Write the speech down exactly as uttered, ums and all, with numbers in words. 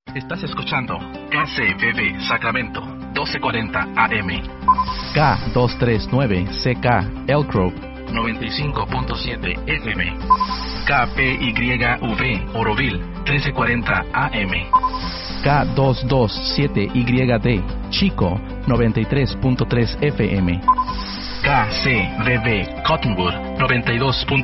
Estás escuchando K C B B Sacramento, doce cuarenta A M. K doscientos treinta y nueve C K Elk Grove, noventa y cinco punto siete F M. K P Y V Oroville, trece cuarenta A M. K doscientos veintisiete Y D Chico, noventa y tres punto tres F M. K C B B Cottonwood, noventa y dos punto